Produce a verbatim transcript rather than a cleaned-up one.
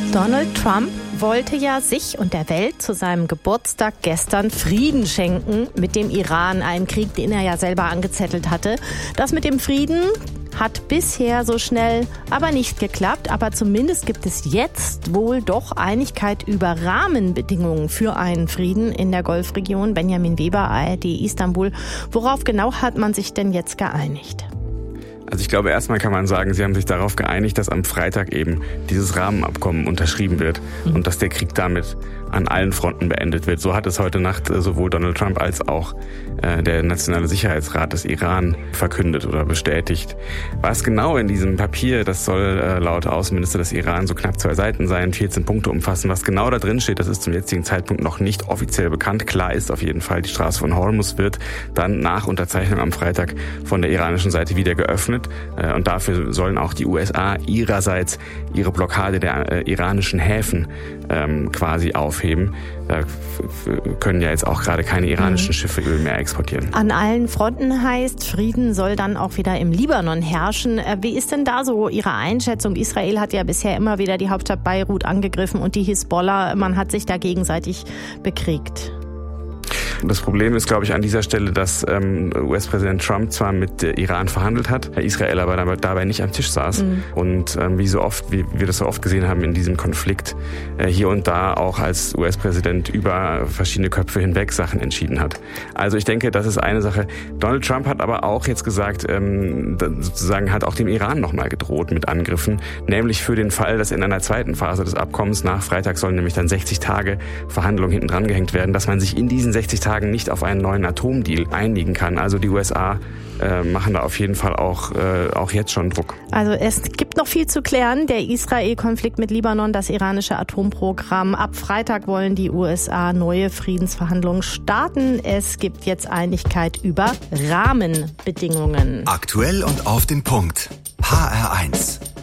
Donald Trump wollte ja sich und der Welt zu seinem Geburtstag gestern Frieden schenken mit dem Iran, einen Krieg, den er ja selber angezettelt hatte. Das mit dem Frieden hat bisher so schnell aber nicht geklappt, aber zumindest gibt es jetzt wohl doch Einigkeit über Rahmenbedingungen für einen Frieden in der Golfregion. Benjamin Weber, A R D Istanbul. Worauf genau hat man sich denn jetzt geeinigt? Also ich glaube, erstmal kann man sagen, sie haben sich darauf geeinigt, dass am Freitag eben dieses Rahmenabkommen unterschrieben wird und dass der Krieg damit an allen Fronten beendet wird. So hat es heute Nacht sowohl Donald Trump als auch äh, der Nationale Sicherheitsrat des Iran verkündet oder bestätigt. Was genau in diesem Papier, das soll äh, laut Außenminister des Iran so knapp zwei Seiten sein, vierzehn Punkte umfassen. Was genau da drin steht, das ist zum jetzigen Zeitpunkt noch nicht offiziell bekannt. Klar ist auf jeden Fall, die Straße von Hormuz wird dann nach Unterzeichnung am Freitag von der iranischen Seite wieder geöffnet. Und dafür sollen auch die U S A ihrerseits ihre Blockade der äh, iranischen Häfen ähm, quasi aufheben. Da können ja jetzt auch gerade keine iranischen Schiffe Öl mehr exportieren. An allen Fronten heißt, Frieden soll dann auch wieder im Libanon herrschen. Wie ist denn da so Ihre Einschätzung? Israel hat ja bisher immer wieder die Hauptstadt Beirut angegriffen und die Hisbollah, man hat sich da gegenseitig bekriegt. Das Problem ist, glaube ich, an dieser Stelle, dass ähm, U S-Präsident Trump zwar mit äh, Iran verhandelt hat, Israel aber dabei, dabei nicht am Tisch saß mhm. und ähm, wie so oft, wie wir das so oft gesehen haben in diesem Konflikt, äh, hier und da auch als U S-Präsident über verschiedene Köpfe hinweg Sachen entschieden hat. Also ich denke, das ist eine Sache. Donald Trump hat aber auch jetzt gesagt, ähm, sozusagen hat auch dem Iran nochmal gedroht mit Angriffen, nämlich für den Fall, dass in einer zweiten Phase des Abkommens nach Freitag sollen nämlich dann sechzig Tage Verhandlungen hinten dran gehängt werden, dass man sich in diesen sechzig Tagen nicht auf einen neuen Atomdeal einigen kann. Also die U S A äh, machen da auf jeden Fall auch, äh, auch jetzt schon Druck. Also es gibt noch viel zu klären. Der Israel-Konflikt mit Libanon, das iranische Atomprogramm. Ab Freitag wollen die U S A neue Friedensverhandlungen starten. Es gibt jetzt Einigkeit über Rahmenbedingungen. Aktuell und auf den Punkt. H R eins.